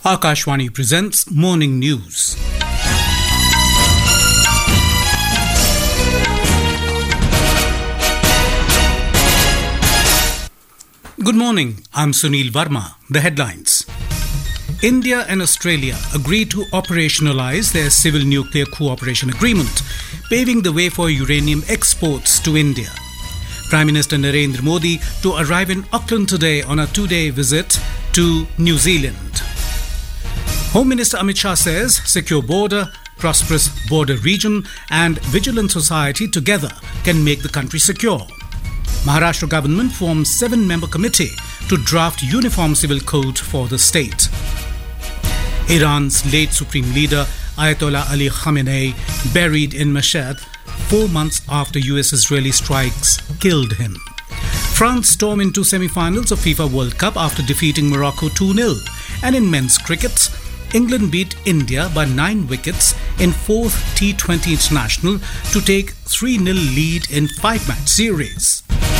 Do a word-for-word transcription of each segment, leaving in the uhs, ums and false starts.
Akashvani presents Morning News. Good morning, I'm Sunil Verma. The headlines. India and Australia agreed to operationalize their civil nuclear cooperation agreement, paving the way for uranium exports to India. Prime Minister Narendra Modi to arrive in Auckland today on a two-day visit to New Zealand. Home Minister Amit Shah says secure border, prosperous border region and vigilant society together can make the country secure. Maharashtra government forms seven-member committee to draft uniform civil code for the state. Iran's late supreme leader Ayatollah Ali Khamenei buried in Mashhad four months after U S-Israeli strikes killed him. France storm into semi-finals of FIFA World Cup after defeating Morocco two nil. And in men's cricket, England beat India by nine wickets in fourth T twenty International to take three nil lead in five-match series.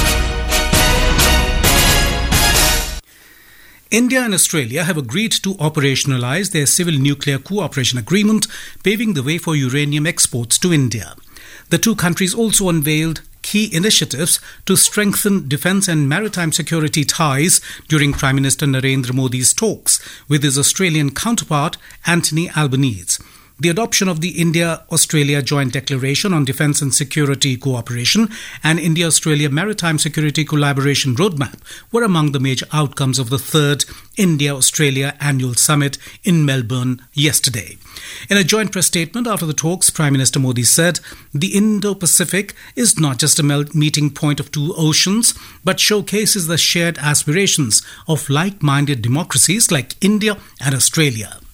India and Australia have agreed to operationalize their civil nuclear cooperation agreement, paving the way for uranium exports to India. The two countries also unveiled key initiatives to strengthen defence and maritime security ties during Prime Minister Narendra Modi's talks with his Australian counterpart Anthony Albanese. The adoption of the India-Australia Joint Declaration on Defence and Security Cooperation and India-Australia Maritime Security Collaboration Roadmap were among the major outcomes of the third India-Australia Annual Summit in Melbourne yesterday. In a joint press statement after the talks, Prime Minister Modi said, "The Indo-Pacific is not just a meeting point of two oceans, but showcases the shared aspirations of like-minded democracies like India and Australia."